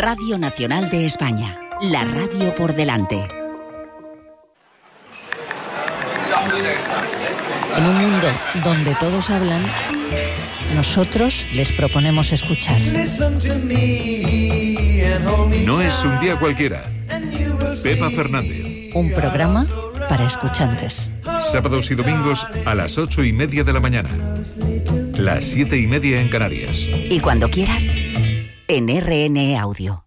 Radio Nacional de España, la radio por delante. En un mundo donde todos hablan, nosotros les proponemos escuchar. No es un día cualquiera. Pepa Fernández. Un programa para escuchantes. Sábados y domingos a las 8:30 de la mañana. Las 7:30 en Canarias. Y cuando quieras, en RN Audio.